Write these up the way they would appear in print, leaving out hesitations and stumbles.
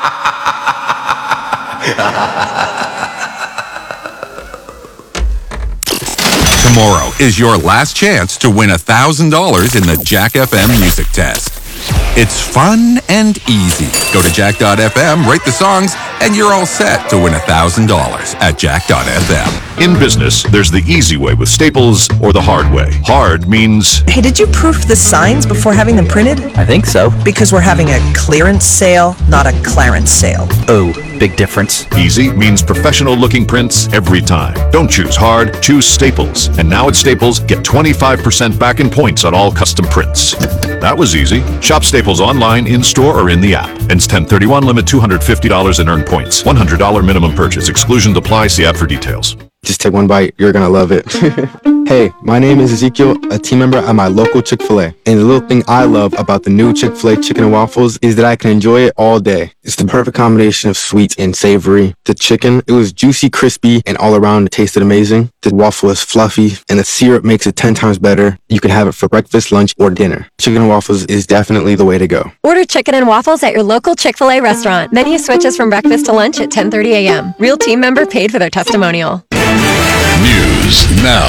Tomorrow is your last chance to win $1,000 in the Jack FM Music Test. It's fun and easy. Go to jack.fm, rate the songs, and you're all set to win $1,000 at jack.fm. In business, there's the easy way with Staples or the hard way. Hard means... Hey, did you proof the signs before having them printed? I think so. Because we're having a clearance sale, not a clarence sale. Oh, big difference. Easy means professional-looking prints every time. Don't choose hard, choose Staples. And now at Staples, get 25% back in points on all custom prints. That was easy. Shop Staples online, in-store, or in the app. Ends 10/31, limit $250 in earned points. $100 minimum purchase. Exclusions apply. See app for details. Just take one bite. You're gonna love it. Hey, my name is Ezekiel, a team member at my local Chick-fil-A. And the little thing I love about the new Chick-fil-A chicken and waffles is that I can enjoy it all day. It's the perfect combination of sweet and savory. The chicken, it was juicy, crispy, and all around it tasted amazing. The waffle is fluffy, and the syrup makes it 10 times better. You can have it for breakfast, lunch, or dinner. Chicken and waffles is definitely the way to go. Order chicken and waffles at your local Chick-fil-A restaurant. Menu switches from breakfast to lunch at 10:30 a.m. Real team member paid for their testimonial. News now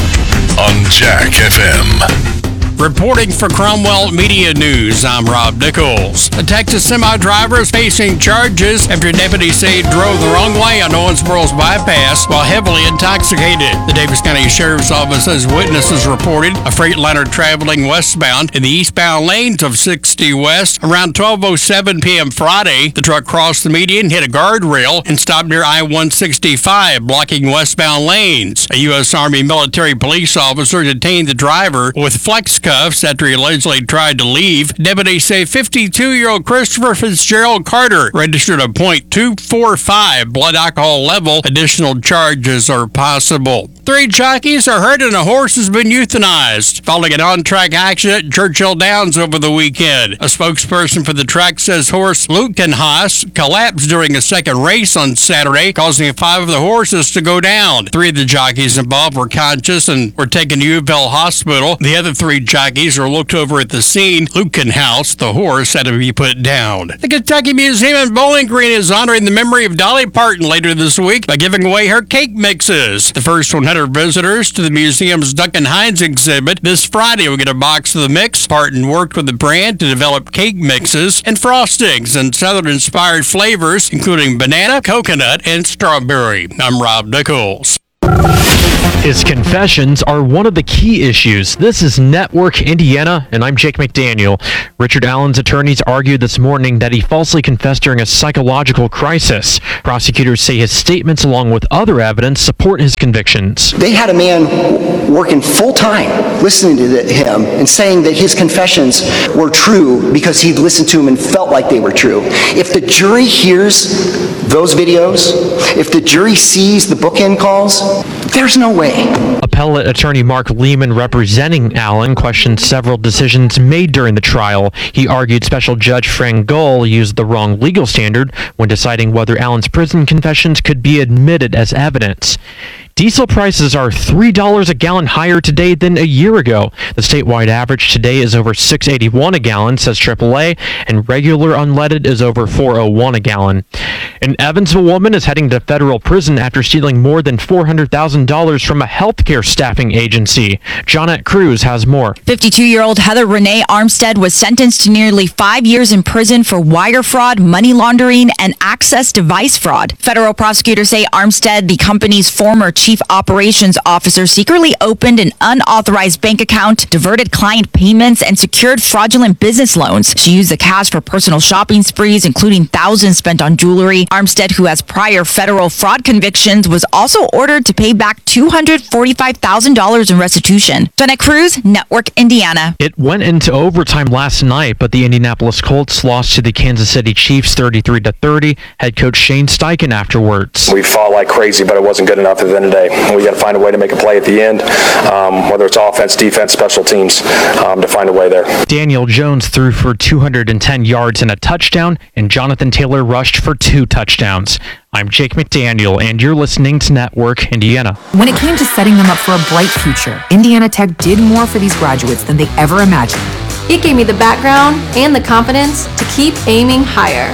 on Jack FM. Reporting for Cromwell Media News, I'm Rob Nichols. A Texas semi-driver is facing charges after deputies say he drove the wrong way on Owensboro's bypass while heavily intoxicated. The Davis County Sheriff's Office says witnesses reported a Freightliner traveling westbound in the eastbound lanes of 60 West around 12:07 p.m. Friday. The truck crossed the median, hit a guardrail, and stopped near I-165, blocking westbound lanes. A U.S. Army military police officer detained the driver with flex cuffs after he allegedly tried to leave. Deputies say 52-year-old Christopher Fitzgerald Carter registered a .245 blood alcohol level. Additional charges are possible. 3 jockeys are hurt and a horse has been euthanized following an on-track accident at Churchill Downs over the weekend. A spokesperson for the track says horse Lukenhaas collapsed during a second race on Saturday, causing 5 of the horses to go down. 3 of the jockeys involved were conscious and were taken to U-Bell Hospital. The other 3 jockeys are looked over at the scene. Lukenhaus, the horse, had to be put down. The Kentucky Museum in Bowling Green is honoring the memory of Dolly Parton later this week by giving away her cake mixes. The first 100 visitors to the museum's Duncan Hines exhibit this Friday will get a box of the mix. Parton worked with the brand to develop cake mixes and frostings and Southern-inspired flavors, including banana, coconut, and strawberry. I'm Rob Nichols. His confessions are one of the key issues. This is Network Indiana, and I'm Jake McDaniel. Richard Allen's attorneys argued this morning that he falsely confessed during a psychological crisis. Prosecutors say his statements, along with other evidence, support his convictions. They had a man working full-time, listening to him and saying that his confessions were true because he'd listened to them and felt like they were true. If the jury hears those videos, if the jury sees the bookend calls, there's no way. Appellate attorney Mark Lehman, representing Allen, questioned several decisions made during the trial. He argued Special Judge Frank Gull used the wrong legal standard when deciding whether Allen's prison confessions could be admitted as evidence. Diesel prices are $3 a gallon higher today than a year ago. The statewide average today is over $6.81 a gallon, says AAA, and regular unleaded is over $4.01 a gallon. An Evansville woman is heading to federal prison after stealing more than $400,000 from a healthcare staffing agency. Johnette Cruz has more. 52-year-old Heather Renee Armstead was sentenced to nearly 5 years in prison for wire fraud, money laundering, and access device fraud. Federal prosecutors say Armstead, the company's former chief operations officer, secretly opened an unauthorized bank account, diverted client payments, and secured fraudulent business loans. She used the cash for personal shopping sprees, including thousands spent on jewelry. Armstead, who has prior federal fraud convictions, was also ordered to pay back $245,000 in restitution. Jenna Cruz, Network Indiana. It went into overtime last night, but the Indianapolis Colts lost to the Kansas City Chiefs 33-30. Head coach Shane Steichen afterwards. We fought like crazy, but it wasn't good enough at the end of the day. We got to find a way to make a play at the end, whether it's offense, defense, special teams, to find a way there. Daniel Jones threw for 210 yards and a touchdown, and Jonathan Taylor rushed for 2 touchdowns. I'm Jake McDaniel, and you're listening to Network Indiana. When it came to setting them up for a bright future, Indiana Tech did more for these graduates than they ever imagined. It gave me the background and the confidence to keep aiming higher.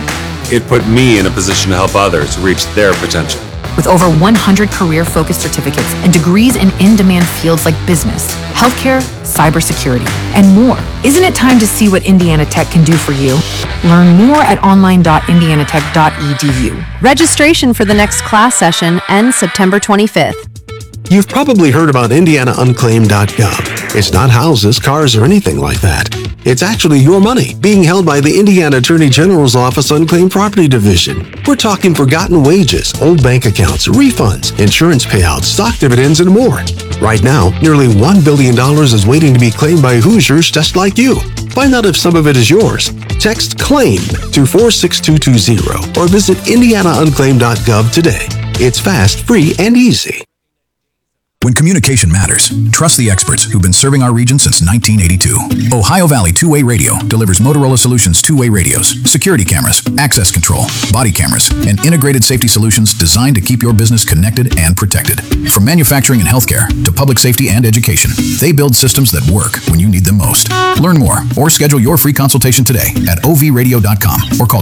It put me in a position to help others reach their potential. With over 100 career-focused certificates and degrees in in-demand fields like business, healthcare, cybersecurity, and more. Isn't it time to see what Indiana Tech can do for you? Learn more at online.indianatech.edu. Registration for the next class session ends September 25th. You've probably heard about IndianaUnclaimed.gov. It's not houses, cars, or anything like that. It's actually your money being held by the Indiana Attorney General's Office Unclaimed Property Division. We're talking forgotten wages, old bank accounts, refunds, insurance payouts, stock dividends, and more. Right now, nearly $1 billion is waiting to be claimed by Hoosiers just like you. Find out if some of it is yours. Text CLAIM to 46220 or visit IndianaUnclaimed.gov today. It's fast, free, and easy. When communication matters, trust the experts who've been serving our region since 1982. Ohio Valley Two-Way Radio delivers Motorola Solutions two-way radios, security cameras, access control, body cameras, and integrated safety solutions designed to keep your business connected and protected. From manufacturing and healthcare to public safety and education, they build systems that work when you need them most. Learn more or schedule your free consultation today at ovradio.com or call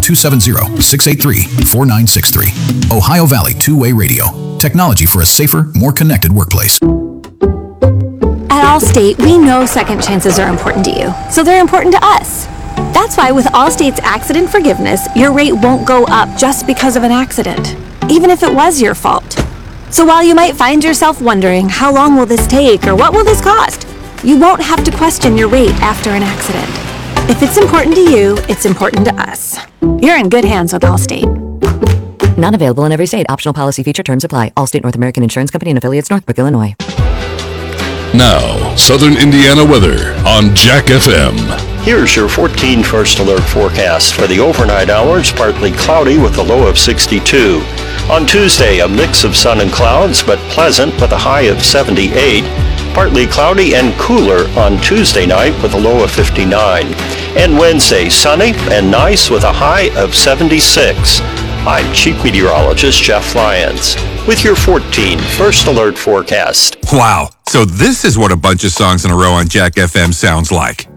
270-683-4963. Ohio Valley Two-Way Radio. Technology for a safer, more connected workplace. At Allstate, we know second chances are important to you, so they're important to us. That's why with Allstate's accident forgiveness, your rate won't go up just because of an accident, even if it was your fault. So while you might find yourself wondering, how long will this take or what will this cost? You won't have to question your rate after an accident. If it's important to you, it's important to us. You're in good hands with Allstate. Not available in every state. Optional policy feature terms apply. Allstate North American Insurance Company and affiliates, Northbrook, Illinois. Now, Southern Indiana weather on Jack FM. Here's your 14 First Alert forecast. For the overnight hours, partly cloudy with a low of 62. On Tuesday, a mix of sun and clouds, but pleasant with a high of 78. Partly cloudy and cooler on Tuesday night with a low of 59. And Wednesday, sunny and nice with a high of 76. I'm Chief Meteorologist Jeff Lyons with your 14 First Alert forecast. Wow. So this is what a bunch of songs in a row on Jack FM sounds like.